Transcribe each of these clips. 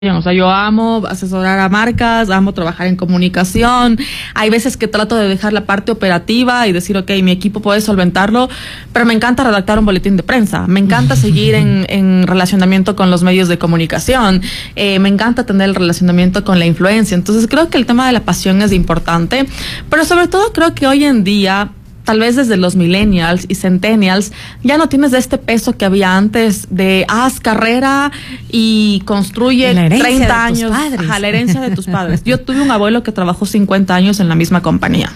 O sea, yo amo asesorar a marcas, amo trabajar en comunicación. Hay veces que trato de dejar la parte operativa y decir, ok, mi equipo puede solventarlo, pero me encanta redactar un boletín de prensa. Me encanta seguir en relacionamiento con los medios de comunicación. Me encanta tener el relacionamiento con la influencia. Entonces, creo que el tema de la pasión es importante, pero sobre todo creo que hoy en día, tal vez desde los millennials y centennials, ya no tienes este peso que había antes de haz carrera y construye 30 años. Ajá, la herencia de tus padres. Yo tuve un abuelo que trabajó 50 años en la misma compañía.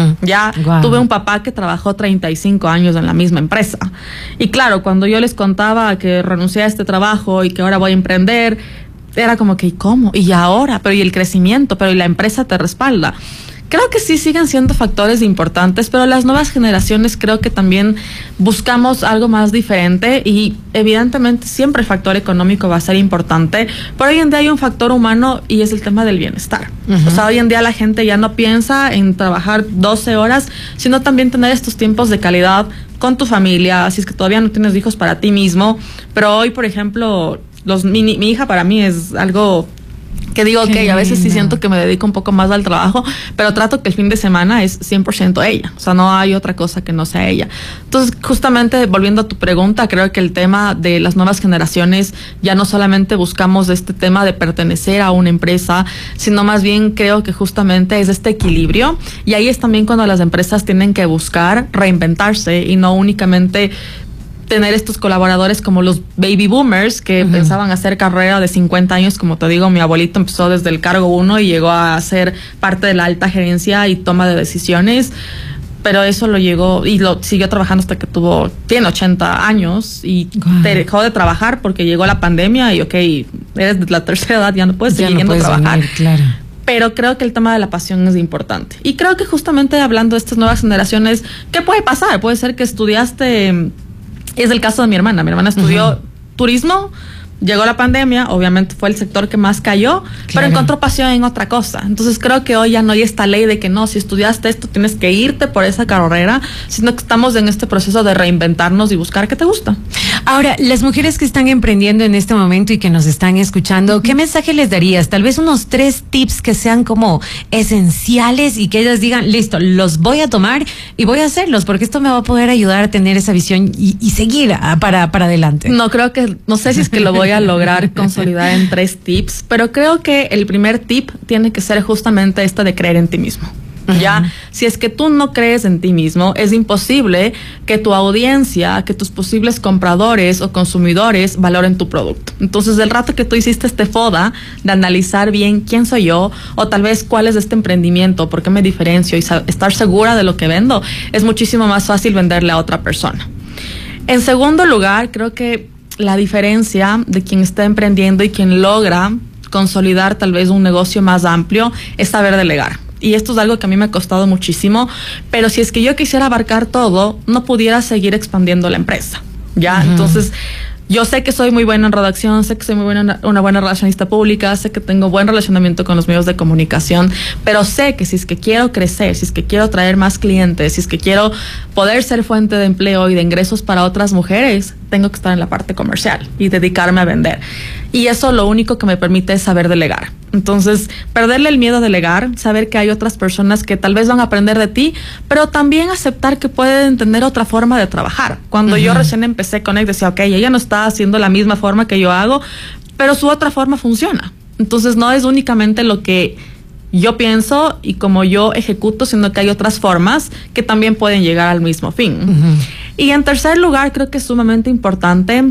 Tuve un papá que trabajó 35 años en la misma empresa. Y claro, cuando yo les contaba que renuncié a este trabajo y que ahora voy a emprender, era como que, ¿y cómo? ¿Y ahora? Pero ¿y el crecimiento? ¿Pero y la empresa te respalda? Creo que sí siguen siendo factores importantes, pero las nuevas generaciones creo que también buscamos algo más diferente y evidentemente siempre el factor económico va a ser importante, pero hoy en día hay un factor humano y es el tema del bienestar. O sea, hoy en día la gente ya no piensa en trabajar 12 horas, sino también tener estos tiempos de calidad con tu familia, si es que todavía no tienes hijos, para ti mismo. Pero hoy, por ejemplo, mi hija para mí es algo que digo, ok, a veces sí siento que me dedico un poco más al trabajo, pero trato que el fin de semana es 100% ella. O sea, no hay otra cosa que no sea ella. Entonces, justamente volviendo a tu pregunta, creo que el tema de las nuevas generaciones, ya no solamente buscamos este tema de pertenecer a una empresa, sino más bien creo que justamente es este equilibrio. Y ahí es también cuando las empresas tienen que buscar reinventarse y no únicamente tener estos colaboradores como los baby boomers que pensaban hacer carrera de 50 años. Como te digo, mi abuelito empezó desde el cargo 1 y llegó a ser parte de la alta gerencia y toma de decisiones, pero eso lo llegó y lo siguió trabajando hasta que tiene 80 años y dejó de trabajar porque llegó la pandemia y ok, eres de la tercera edad, ya no puedes seguir yendo a trabajar. Venir, claro. Pero creo que el tema de la pasión es importante. Y creo que justamente hablando de estas nuevas generaciones, ¿qué puede pasar? Puede ser que estudiaste... Es el caso de mi hermana. Mi hermana estudió turismo, llegó la pandemia, obviamente fue el sector que más cayó, pero encontró pasión en otra cosa. Entonces creo que hoy ya no hay esta ley de que no, si estudiaste esto tienes que irte por esa carrera, sino que estamos en este proceso de reinventarnos y buscar qué te gusta. Ahora, las mujeres que están emprendiendo en este momento y que nos están escuchando, ¿qué mensaje les darías? Tal vez unos 3 tips que sean como esenciales y que ellas digan, listo, los voy a tomar y voy a hacerlos, porque esto me va a poder ayudar a tener esa visión y seguir para adelante. No sé si es que lo voy a lograr consolidar en 3 tips, pero creo que el primer tip tiene que ser justamente este de creer en ti mismo. Ya, si es que tú no crees en ti mismo, es imposible que tu audiencia, que tus posibles compradores o consumidores valoren tu producto. Entonces, el rato que tú hiciste este FODA de analizar bien quién soy yo, o tal vez cuál es este emprendimiento, por qué me diferencio y estar segura de lo que vendo, es muchísimo más fácil venderle a otra persona. En segundo lugar, creo que la diferencia de quien está emprendiendo y quien logra consolidar tal vez un negocio más amplio es saber delegar. Y esto es algo que a mí me ha costado muchísimo, pero si es que yo quisiera abarcar todo, no pudiera seguir expandiendo la empresa, ¿ya? Entonces, yo sé que soy muy buena en redacción, sé que soy muy buena, una buena relacionista pública, sé que tengo buen relacionamiento con los medios de comunicación, pero sé que si es que quiero crecer, si es que quiero traer más clientes, si es que quiero poder ser fuente de empleo y de ingresos para otras mujeres, tengo que estar en la parte comercial y dedicarme a vender. Y eso lo único que me permite es saber delegar. Entonces, perderle el miedo a delegar, saber que hay otras personas que tal vez van a aprender de ti, pero también aceptar que pueden tener otra forma de trabajar. Cuando yo recién empecé con él, decía, ok, ella no está haciendo la misma forma que yo hago, pero su otra forma funciona. Entonces, no es únicamente lo que yo pienso y como yo ejecuto, sino que hay otras formas que también pueden llegar al mismo fin. Y en tercer lugar, creo que es sumamente importante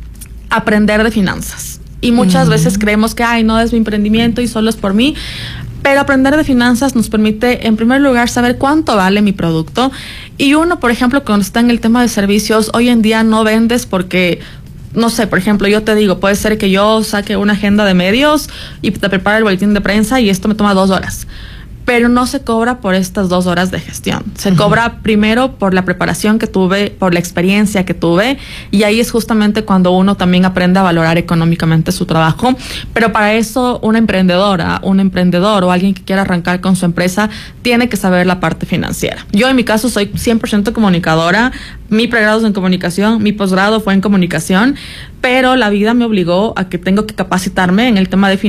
aprender de finanzas. Y muchas veces creemos que, no es mi emprendimiento y solo es por mí. Pero aprender de finanzas nos permite, en primer lugar, saber cuánto vale mi producto. Y uno, por ejemplo, cuando está en el tema de servicios, hoy en día no vendes porque, no sé, por ejemplo, yo te digo, puede ser que yo saque una agenda de medios y te prepare el boletín de prensa y esto me toma 2 horas. pero no se cobra por estas 2 horas de gestión. Se cobra primero por la preparación que tuve, por la experiencia que tuve, y ahí es justamente cuando uno también aprende a valorar económicamente su trabajo. Pero para eso una emprendedora, un emprendedor o alguien que quiera arrancar con su empresa tiene que saber la parte financiera. Yo en mi caso soy 100% comunicadora. Mi pregrado es en comunicación, mi posgrado fue en comunicación, pero la vida me obligó a que tengo que capacitarme en el tema de finanzas